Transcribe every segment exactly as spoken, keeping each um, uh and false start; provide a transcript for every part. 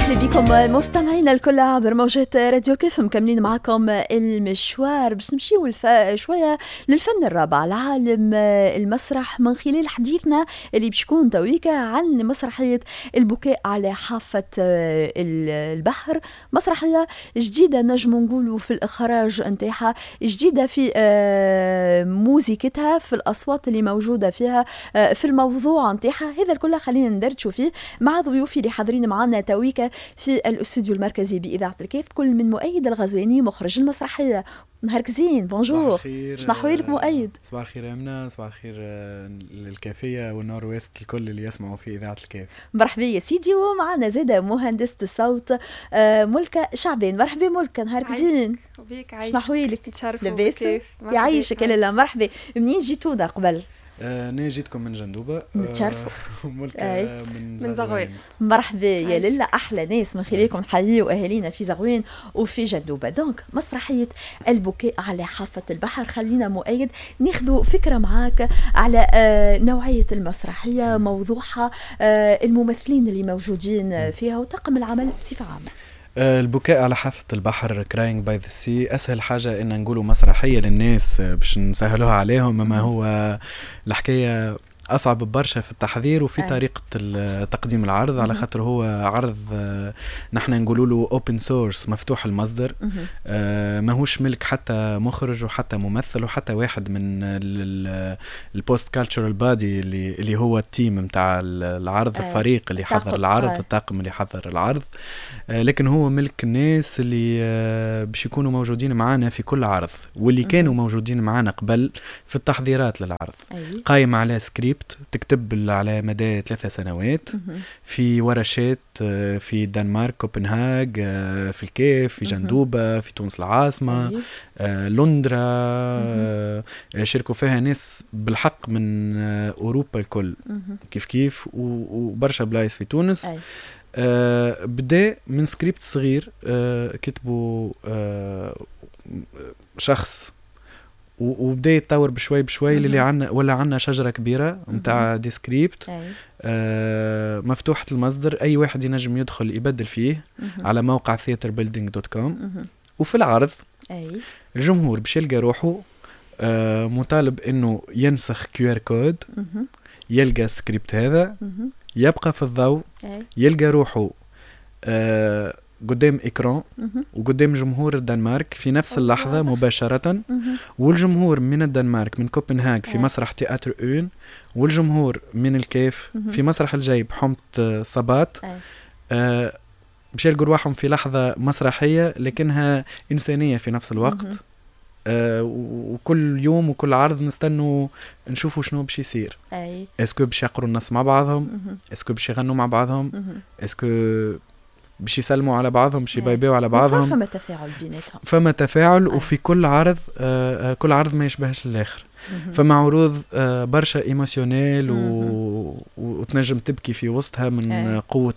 مرحبا بكم مستمعينا الكل عبر موجات راديو كيف. مكملين معكم المشوار باش نمشيو الف... شويه للفن الرابع العالم المسرح من خلال حديثنا اللي باش يكون تويكا عن مسرحيه البكاء على حافه البحر. مسرحيه جديده نجم نقولوا في الاخراج نتاعها، جديده في موسيقتها، في الاصوات اللي موجوده فيها، في الموضوع نتاعها. هذا الكل خلينا ندردشوا فيه مع ضيوفي اللي حاضرين معنا تويكا في الاستوديو المركزي بإذاعة الكيف. كل من مؤيد الغزواني مخرج المسرحية. نهارك زين، بونجور. شنو أحوالك مؤيد؟ صباح الخير أمنة، صباح الخير للكافية والنور ويست الكل اللي يسمعوا في إذاعة الكيف. مرحبا يا سيدي. ومعنا زادة مهندسة الصوت ملكة شعبين. مرحبا ملكة، نهارك زين. شنو أحوالك؟ لاباس؟ يعيشك. لا مرحبا. منين جيتونا قبل؟ آه أنا جيتكم من جندوبة. نتشرفوا. آه ملكة من, من زغوين. مرحبا يا لله، أحلى ناس. من خلالكم نحييوا أهالينا في زغوين وفي جندوبة. دونك مسرحية البكاء على حافة البحر. خلينا مؤيد ناخذوا فكرة معاك على آه نوعية المسرحية، موضوعها، آه الممثلين اللي موجودين فيها وطاقم العمل بصفة عامة. البكاء على حافة البحر Crying by the Sea أسهل حاجة إن نقولوا مسرحية للناس باش نسهلوها عليهم، أما هو الحكاية أصعب برشا في التحضير وفي أه. طريقة تقديم العرض، على خاطر هو عرض نحن نقولوا له open source، مفتوح المصدر، آه ماهوش ملك حتى مخرج وحتى ممثل وحتى واحد من البوست كالتشرال بادي اللي اللي هو التيم متاع العرض، أه. الفريق اللي حضر العرض، أه. الطاقم اللي حضر العرض، آه لكن هو ملك الناس اللي آه باش يكونوا موجودين معنا في كل عرض، واللي أه. كانوا موجودين معنا قبل في التحضيرات للعرض. أه. قايم على سكريبت تكتب على مدى ثلاثة سنوات في ورشات في الدنمارك، كوبنهاغ، في الكيف، في جندوبة، في تونس العاصمة، لندرا، شاركوا فيها ناس بالحق من أوروبا الكل كيف كيف، وبرشا بلايس في تونس. آه بدأ من سكريبت صغير آه كتبوا آه شخص، وبدأ يتطور بشوي بشوي اللي عنا ولا عنا شجرة كبيرة متاع دي سكريبت آه مفتوحة المصدر، أي واحد ينجم يدخل يبدل فيه مم. على موقع theatre building dot com. وفي العرض أي. الجمهور باش يلقى روحه آه مطالب إنه ينسخ كيو آر كود، يلقى السكريبت هذا مم. يبقى في الضوء، أي. يلقى روحه آه قدام إكران وقدام جمهور الدنمارك في نفس اللحظة مباشرة، والجمهور من الدنمارك من كوبنهاغ في مسرح تياتر أون، والجمهور من الكيف في مسرح الجيب حمت صبات، آه باش يلقوا رواحهم في لحظة مسرحية لكنها إنسانية في نفس الوقت. آه وكل يوم وكل عرض نستنوا نشوفوا شنو باش يصير. اسكو باش يقروا الناس مع بعضهم، اسكو باش يغنوا مع بعضهم، اسكو باش يسلموا على بعضهم، باش يبايبوا على بعضهم. فما تفاعل بيناتهم، فما تفاعل. وفي كل عرض آه كل عرض ما يشبهش الاخر. فما عروض آه برشا ايموشنيل و... وتنجم تبكي في وسطها من أي. قوة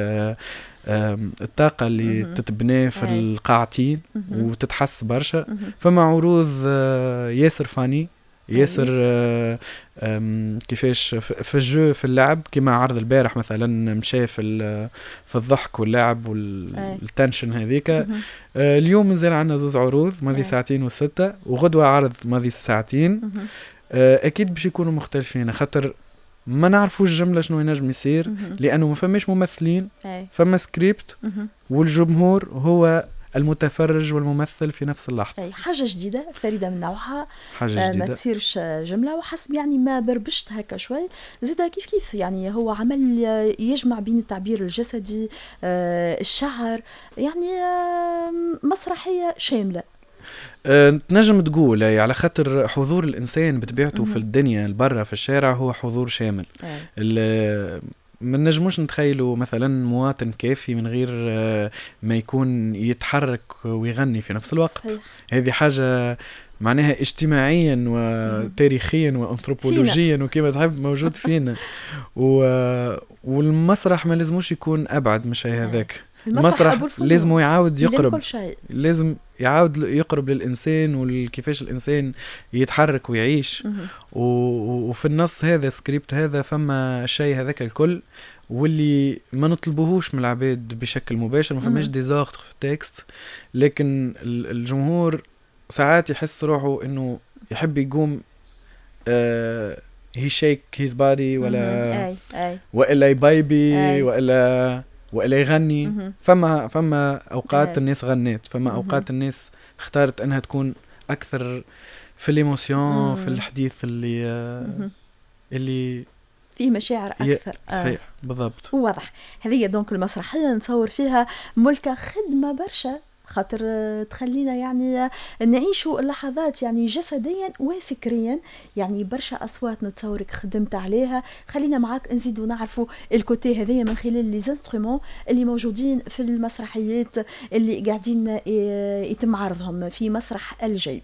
الطاقة اللي مم. تتبنى في أي. القاعتين وتتحس برشا. فما عروض آه ياسر فاني، ياسر آه كيفاش في الجو في اللعب، كما عرض البارح مثلا مشى في في الضحك واللعب والتنشن هذيك. آه اليوم نزل عنا زوز عروض ماضي ساعتين وستة، وغدوة عرض ماضي ساعتين. آه اكيد باش يكونوا مختلفين، خاطر ما نعرفوش الجملة شنو ينجم يصير، لانه ما فماش ممثلين، فما سكريبت، والجمهور هو المتفرج والممثل في نفس اللحظة. أي حاجة جديدة فريدة من نوعها، حاجة جديدة. ما تصيرش جملة وحسب يعني ما بربشت هكا شوي زيدا كيف كيف. يعني هو عمل يجمع بين التعبير الجسدي، الشعر، يعني مسرحية شاملة. أه تنجم تقول على خاطر حضور الإنسان بتبعته م- في الدنيا البرة في الشارع هو حضور شامل. ما نجموش نتخيلوا مثلا مواطن كافي من غير ما يكون يتحرك ويغني في نفس الوقت. صحيح. هذه حاجة معناها اجتماعيا وتاريخيا وانثروبولوجيا وكما تحب موجود فينا. والمسرح ما لازموش يكون أبعد من شيء هذاك. المسرح لازم يعاود يقرب، لازم يعاود يقرب للإنسان وكيفاش الإنسان يتحرك ويعيش. وفي النص هذا سكريبت هذا فما شيء هذاك الكل، واللي ما نطلبوهوش من العباد بشكل مباشر، ما فماش ديزاغتر في التكست، لكن الجمهور ساعات يحس روحه انه يحب يقوم آه هي شيك هيز بادي ولا أي أي. وإلا يبايبي وإلا وإلا يغني. مم. فما فما أوقات أي. الناس غنت، فما مم. أوقات الناس اختارت أنها تكون أكثر في الإيموسيون، في الحديث اللي آه اللي فيه مشاعر أكثر. صحيح آه. بالضبط. واضح. هذه دونك المسرحية نتصور فيها ملكة خدمة برشا، خاطر تخلينا يعني نعيشوا اللحظات يعني جسديا وفكريا، يعني برشا أصوات نتصورك خدمت عليها. خلينا معاك نزيدوا نعرفوا الكوتي هذية من خلال لي انسترومون اللي موجودين في المسرحيات اللي قاعدين يتم عرضهم في مسرح الجيب.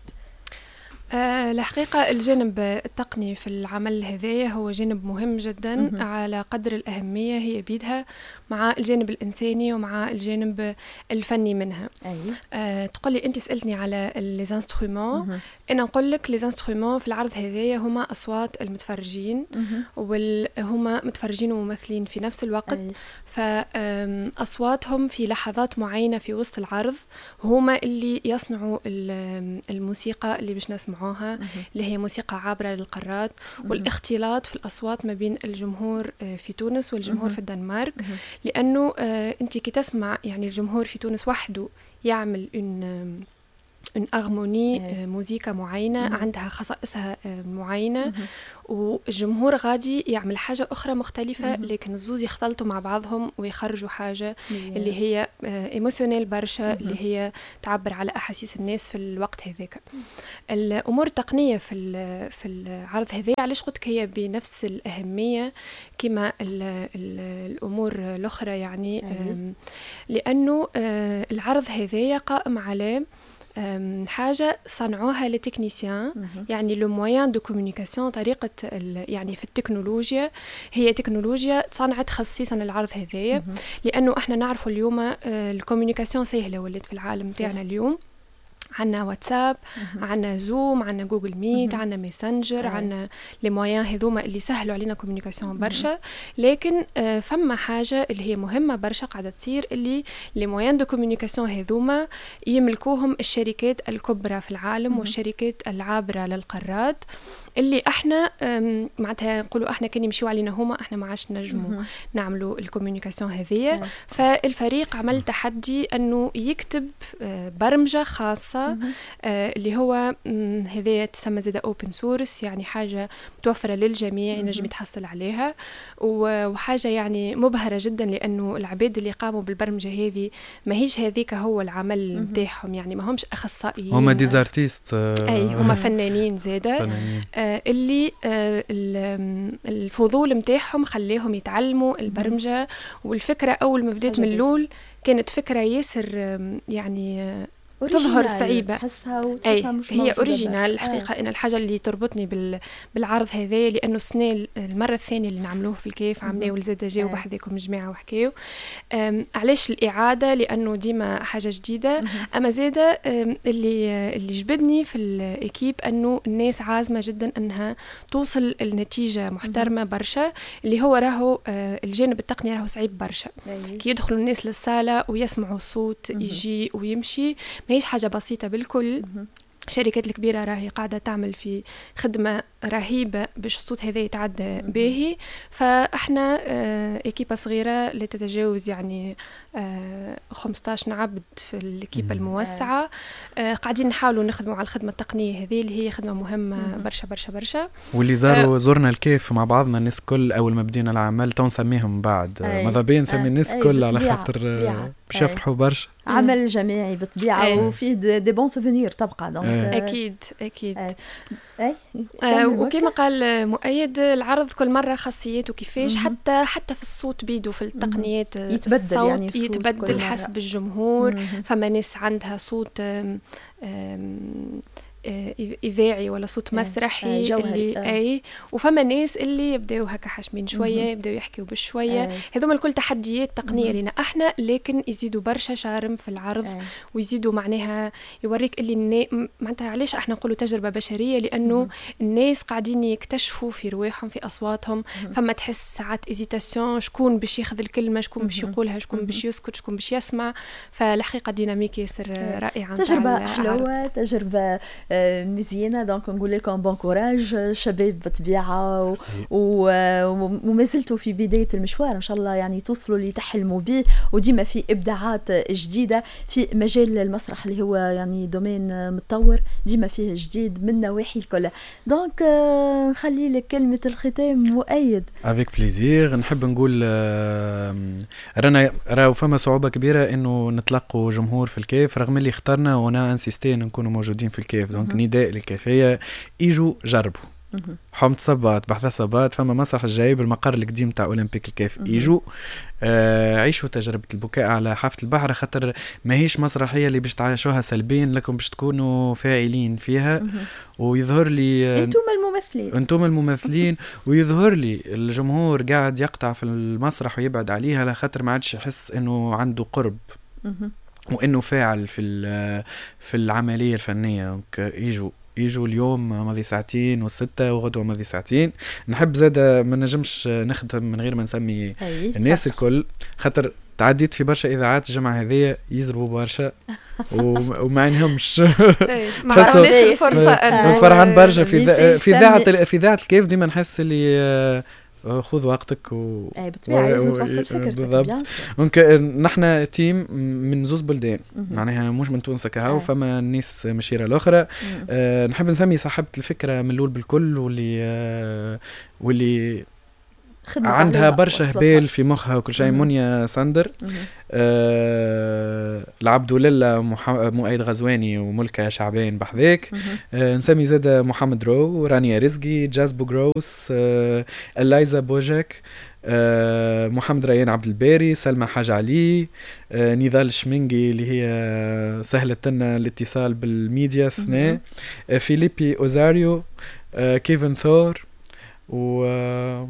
أه الحقيقة الجانب التقني في العمل هذايا هو جانب مهم جدا م-م. على قدر الأهمية هي بيدها مع الجانب الإنساني ومع الجانب الفني منها. أه تقولي أنت سألتني على les instruments، أنا نقول لك les instruments في العرض هذايا هما أصوات المتفرجين، وهما متفرجين وممثلين في نفس الوقت. أي. فأصواتهم في لحظات معينة في وسط العرض هما اللي يصنعوا الموسيقى اللي باش نسمعوها، اللي هي موسيقى عابرة للقارات، والاختلاط في الأصوات ما بين الجمهور في تونس والجمهور في الدنمارك. لأنه أنت كي تسمع يعني الجمهور في تونس وحده يعمل ان ان أغموني موسيقى معينة مم. عندها خصائصها معينة، مم. والجمهور غادي يعمل حاجة أخرى مختلفة، مم. لكن الزوز يختلطوا مع بعضهم ويخرجوا حاجة مم. اللي هي إيموشنال برشا، مم. اللي هي تعبر على أحاسيس الناس في الوقت هذاك. الأمور التقنية في في العرض هذا علاش قلت هي بنفس الأهمية كما ال ال الأمور الأخرى، يعني مم. لأنه العرض هذا قائم على حاجة صنعوها لتكنيسيان، يعني لو مويان دو كومونيكاسيون، طريقة يعني في التكنولوجيا هي تكنولوجيا صنعت خصيصا للعرض هذايا، لأنه احنا نعرف اليوم الكومونيكاسيون سهلة ولات في العالم تاعنا اليوم. عنا واتساب، عنا زوم، عنا جوجل ميت، عنا ميسنجر، عنا لي مويان هذوما اللي سهلوا علينا كومونيكاسيون برشا. لكن آه فما حاجه اللي هي مهمه برشا قاعده تصير، اللي لي مويان دو كومونيكاسيون هذوما يملكوهم الشركات الكبرى في العالم والشركات العابره للقارات، اللي احنا معناتها نقولوا احنا كان يمشيوا علينا هما، احنا ما عادش نجموا نعملوا الكومونيكاسيون هذية. فالفريق عمل تحدي انه يكتب برمجة خاصة اللي هو هذية تسمى زي اوبن سورس، يعني حاجة متوفرة للجميع ينجم يتحصل عليها، وحاجة يعني مبهرة جدا، لانه العباد اللي قاموا بالبرمجة هذه ما هيش هذيك هو العمل متاعهم، يعني ما همش اخصائيين، هما ديزارتيست، اي هما فنانين زاده اللي الفضول متاعهم خليهم يتعلموا البرمجة. والفكرة أول ما بديت من الأول كانت فكرة ياسر يعني تظهر صعيبة، أي هي أوريجينال الحقيقة. إن الحاجة اللي تربطني بال بالعرض هذا، لأنه السنة المرة الثانية اللي نعملوه في الكيف عملناه والزادة جاو بحذاكم جماعة وحكاو. علاش الإعادة؟ لأنه ديما حاجة جديدة. أما زادة اللي اللي جبدني في الإكيب أنه الناس عازمة جدا أنها توصل النتيجة محترمة برشا، اللي هو راهو الجانب التقني راهو صعيب برشا. كي يدخلوا الناس للصالة ويسمعوا الصوت يجي ويمشي، ما هيش حاجة بسيطة بالكل. الشركات الكبيرة راهي قاعدة تعمل في خدمة رهيبة باش الصوت هذا يتعدى باهي. فاحنا اه اكيبة صغيرة لا تتجاوز يعني اه خمسطاش عبد في الاكيبة الموسعة، اه قاعدين نحاولوا نخدموا على الخدمة التقنية هذه اللي هي خدمة مهمة برشا برشا برشا. واللي زاروا اه زرنا الكيف مع بعضنا الناس كل أول ما بدينا العمل، تو نسميهم بعد ماذا بين نسمي الناس كل على خاطر باش يفرحوا برشا. عمل جماعي بالطبيعة أي. وفيه دي بون سوفينير تبقى دونك أكيد أكيد أي. أي. آه وكما قال مؤيد، العرض كل مرة خاصيته كيفاش، حتى حتى في الصوت بيدو في التقنيات يتبدل، الصوت يعني الصوت يتبدل حسب الجمهور. فما ناس عندها صوت آم آم إذاعي ولا صوت مسرحي اللي آه. أي وفما ناس اللي يبدأوا هكا حاشمين شوية يبدأوا يحكيوا بشوية هذوما الكل تحديات تقنية لنا احنا لكن يزيدوا برشا شارم في العرض أي. ويزيدوا معناها يوريك اللي النا... معناتها علاش احنا نقولوا تجربة بشرية لأنه مم. الناس قاعدين يكتشفوا في رواحهم في أصواتهم مم. فما تحس ساعات إزيتاسيون شكون باش ياخذ الكلمة شكون باش يقولها شكون باش يسكت شكون باش يسمع فالحقيقة ديناميك ياسر رائعة تجربة حلوة تجربة مزيانة دونك نقول لكم بون كوراج شباب بطبيعة وما زلتوا في بداية المشوار إن شاء الله يعني توصلوا اللي تحلموا به وديما في إبداعات جديدة في مجال المسرح اللي هو يعني دومين متطور ديما فيه جديد من نواحي الكل دونك نخلي لك كلمة الختام مؤيد افيك بليزير نحب نقول رانا راهو فما صعوبة كبيرة إنه نتلقوا جمهور في الكيف رغم اللي اخترنا ونا انسيستي نكونوا موجودين في الكيف دونك نداء للكيفية يجوا جربوا حمد صبات بحث صبات فما مسرح الجاي بالمقر القديم تاع أولمبيك الكيف يجوا آه عيشوا تجربة البكاء على حافة البحر خاطر ماهيش مسرحية اللي باش تعيشوها سلبيا لكم باش تكونوا فاعلين فيها ويظهر لي انتم الممثلين انتم الممثلين ويظهر لي الجمهور قاعد يقطع في المسرح ويبعد عليها لخاطر ما عادش يحس انه عنده قرب وانه فاعل في في العملية الفنية يجوا يجوا اليوم ماضي ساعتين وستة وغدوة ماضي ساعتين نحب زادة ما نجمش نخدم من غير ما نسمي الناس الكل خاطر تعديت في برشا إذاعات الجمعة هذه يزربوا برشا وما عندهمش ما عرفناش الفرصة فرحان برشا في في إذاعة في إذاعة الكيف ديما نحس اللي خذ وقتك و اي بالطبيعه لازم توصل فكرتك ممكن نحن تيم من زوز بلدان معناها مش من تونس كهو فما ناس مشيره الاخرى أه نحب نسمي صاحبه الفكره من الاول بالكل واللي أه واللي عندها برشا هبال في مخها وكل شيء منيا ساندر آه العبد لله مح... مؤيد غزواني وملكة شعبان بحذاك آه نسمي زادة محمد رو رانيا رزقي جاز بوغروس آه الايزا بوجك آه محمد ريان عبد الباري سلمى حاج علي آه نضال الشمنجي اللي هي سهلت لنا الاتصال بالميديا سنة آه فيليبي اوزاريو آه كيفن ثور و آه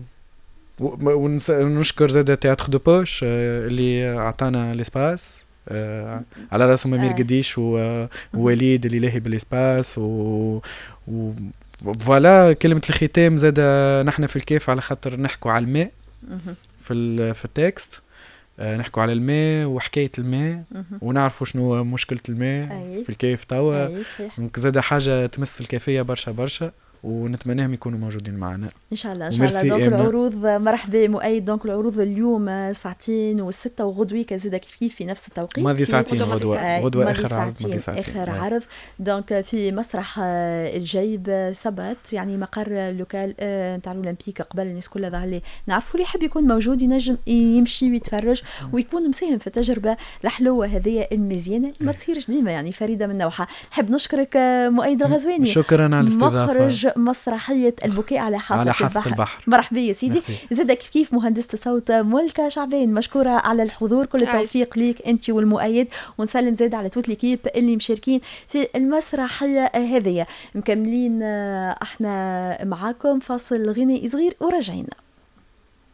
ونشكر زادة تياتر دو بوش اللي عطانا الاسباس على راسهم أمير قديش ووليد اللي لاهي بالاسباس و فوالا كلمة الختام زادة نحن في الكيف على خاطر نحكوا على الماء في في التكست نحكوا على الماء وحكاية الماء ونعرفوا شنو مشكلة الماء في الكيف توا زادة حاجة تمس الكيفية برشا برشا ونتمناهم يكونوا موجودين معنا ان شاء الله ان شاء الله دونك العروض مرحبا مؤيد دونك العروض اليوم ساعتين والستة وغدوي كزيدا كيف كيف في نفس التوقيت ماضي ساعتين غدوة غدوة اخر عرض ماضي ساعتين اخر عرض دونك في مسرح الجيب سبت يعني مقر لوكال نتاع الاولمبيك قبل الناس كلها ظهر لي نعرفوا اللي يحب يكون موجود ينجم يمشي ويتفرج ويكون مساهم في التجربة الحلوة هذه المزيانة ما تصيرش ديما يعني فريدة من نوعها. نحب نشكرك مؤيد الغزواني شكرا على الاستضافة مخرج مسرحية البكاء على حافة, على حافة البحر. البحر مرحبا يا سيدي. زادة كيف كيف مهندسة الصوت ملكة شعبان مشكورة على الحضور كل التوفيق ليك انت والمؤيد ونسلم زاد على توت ليكيب اللي مشاركين في المسرحية هذه. مكملين احنا معاكم فاصل غنائي صغير ورجعنا.